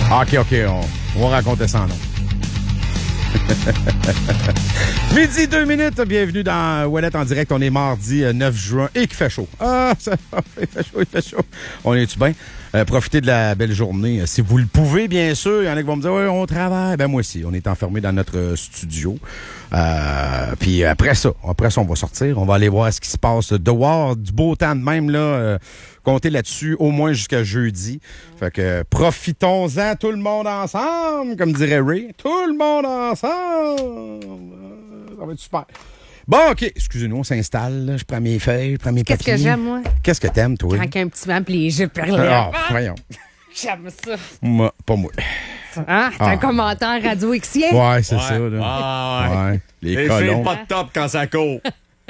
OK, on va raconter ça en nom. Midi 2 minutes, bienvenue dans Ouellette en direct. On est mardi 9 juin et qu'il fait chaud. Il fait chaud. On est-tu bien? Profitez de la belle journée. Si vous le pouvez, bien sûr. Il y en a qui vont me dire, oui, on travaille. Ben moi aussi, on est enfermés dans notre studio. Puis après ça, on va sortir. On va aller voir ce qui se passe dehors. Du beau temps de même, là. Comptez là-dessus au moins jusqu'à jeudi. Fait que profitons-en tout le monde ensemble, comme dirait Ray. Tout le monde ensemble. Ça va être super. Bon, OK. Excusez-nous, on s'installe. Là. Je prends mes feuilles, je prends mes papiers. Qu'est-ce que j'aime, moi? Qu'est-ce que t'aimes, toi? Quand un petit vent pis les yeux perlés. Voyons. J'aime ça. Moi, pas moi. Hein? T'as un commentaire radio-xien? Ouais, c'est ça. Là. Ouais. Les colons. Pas de top quand ça court.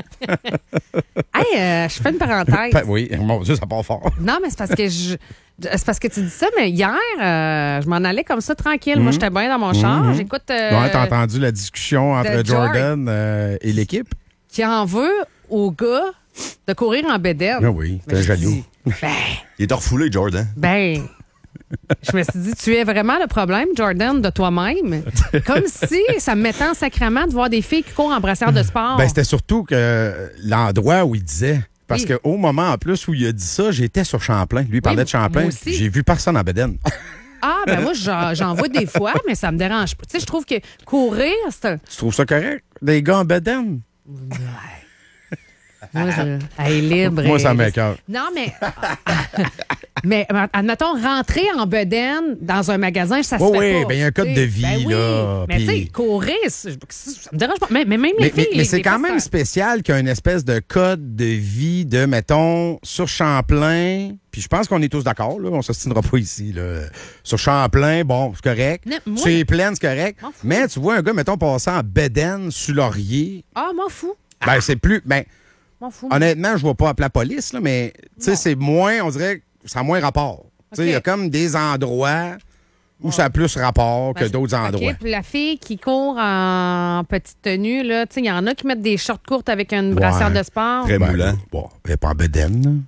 Hey, je fais une parenthèse. Oui, mon Dieu, ça part fort. Non, mais c'est parce que tu dis ça, mais hier, je m'en allais comme ça tranquille. Moi, j'étais bien dans mon char. J'écoute. Ouais, t'as entendu la discussion entre Jordan et l'équipe? Qui en veut au gars de courir en bédaine. Ah oui, t'es jaloux. Il est refoulé, Jordan. Je me suis dit, tu es vraiment le problème, Jordan, de toi-même. Comme si ça me mettait en sacrement de voir des filles qui courent en brassière de sport. Ben, c'était surtout que l'endroit où il disait. Parce qu'au moment en plus où il a dit ça, j'étais sur Champlain. Lui, il parlait de Champlain. J'ai vu personne en bédaine. Ah, ben moi, j'en vois des fois, mais ça me dérange pas. Tu sais, je trouve que courir, c'est Tu trouves ça correct? Des gars en bédaine? Moi, libre. Moi, ça m'écoeure. Non, mais. Mais, admettons, rentrer en bedaine dans un magasin, ça se fait pas. Oui, ben il y a un code de vie, là. Mais tu sais, courir, ça me dérange pas. Mais même les filles. Mais c'est quand même spécial qu'il y a une espèce de code de vie de, mettons, sur Champlain. Puis je pense qu'on est tous d'accord, là. On s'ostinera pas ici, là. Sur Champlain, bon, c'est correct. Sur les plaines, c'est correct. Mais tu vois un gars, mettons, passer en bedaine sur Laurier. Ah, m'en fous. Ben, c'est plus. Ben, m'en fous. Honnêtement, je vois pas appeler la police, là, mais, tu sais, c'est moins, on dirait. Ça a moins rapport. Tu sais, il y a comme des endroits où ça a plus rapport que d'autres endroits. OK, puis la fille qui court en petite tenue, là, tu sais, il y en a qui mettent des shorts courtes avec une brassière de sport. Très moulant. Bon, elle n'est pas en bedaine,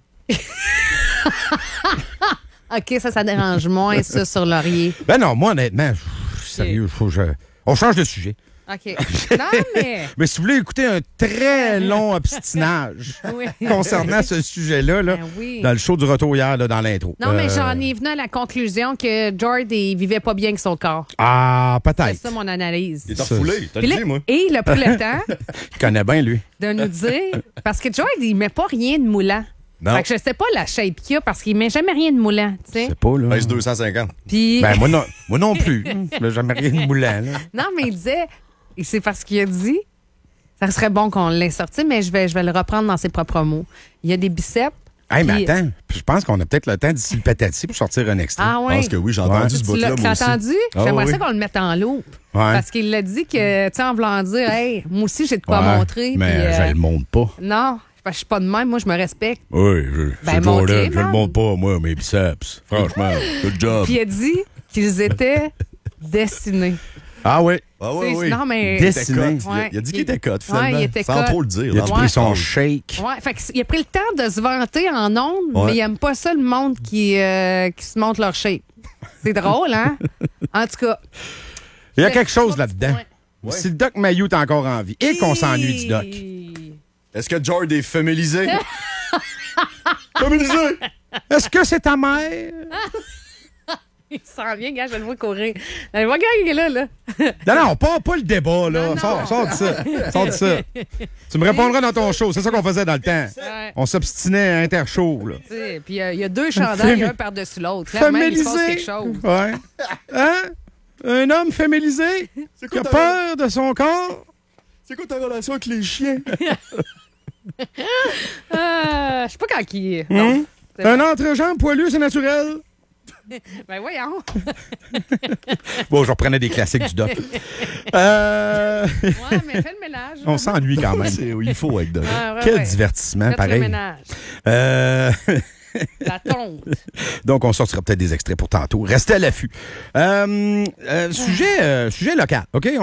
OK, ça dérange moins, ça, sur Laurier. Ben non, moi, honnêtement, sérieux, on change de sujet. OK. Non, mais... Mais si vous voulez écouter un très long obstinage concernant ce sujet-là, là, dans le show du retour hier, là, dans l'intro. Non, mais j'en ai venu à la conclusion que George, il vivait pas bien avec son corps. Ah, peut-être. C'est ça mon analyse. Il est refoulé, t'as dit, moi. Et il a pris le temps il connaît bien, lui. de nous dire... Parce que George, il met pas rien de moulant. Non. Fait que je sais pas la shape qu'il a parce qu'il met jamais rien de moulant, tu sais. Je sais pas, là. Pèse 250. Puis... Ben, moi non plus. Je jamais rien de moulant, là. Non, mais il disait... Et c'est parce qu'il a dit, ça serait bon qu'on l'ait sorti, mais je vais le reprendre dans ses propres mots. Il y a des biceps. Hey, mais attends, je pense qu'on a peut-être le temps d'ici le patati pour sortir un extrait. Ah Je oui? pense que oui, j'ai entendu ce bout-là, moi T'as aussi. entendu? Ah, J'aimerais oui. ça qu'on le mette en loupe. Ouais. Parce qu'il l'a dit que, tu sais, en voulant dire, hey, moi aussi, j'ai de quoi montrer. Mais puis, je le montre pas. Non, parce que je suis pas de même. Moi, je me respecte. Oui, Ben, c'est bon, montrez, là, je le man. montre pas, moi, mes biceps. Franchement, good job. Puis il a dit qu'ils étaient dessinés. Ah oui. Ah oui, oui. Non, mais... Dessiné. Ouais. Il a dit qu'il était cut, finalement. Ouais, il était sans cut. trop le dire. Il a dans pris le son fond. shake. Ouais, fait qu'il a pris le temps de se vanter en ondes, Ouais. mais il aime pas ça, le monde qui se montre leur shape. C'est drôle, hein? En tout cas. Il y a quelque chose là-dedans. Ouais. Si le Doc Mayou est encore en vie et qu'on s'ennuie du Doc. Est-ce que George est féminisé? Féminisé! Est-ce que c'est ta mère? Il s'en vient, gars, je vais le voir courir. Allez, voir, gars, il est là. Non, pas le débat, là. Non, non. Sors de ça. Sors de ça. Tu me répondras dans ton show. C'est ça qu'on faisait dans le temps. Ouais. On s'obstinait à Intershow, là. Tu sais, puis il y a deux chandails, un par-dessus l'autre. Clairement, il se passe quelque chose. Ouais. Hein? Un homme féminisé qui a peur de son corps? C'est quoi ta relation avec les chiens? Je sais pas quand qui est. Non. C'est Un entrejambe poilu, c'est naturel. Ben voyons. Bon, je reprenais des classiques du Doc. Ouais, mais fais le ménage. On s'ennuie quand même. Il faut être dedans. Ah, ouais, Quel ouais. divertissement, Faites le pareil. ménage. La tonte. Donc, on sortira peut-être des extraits pour tantôt. Restez à l'affût. Sujet local, OK?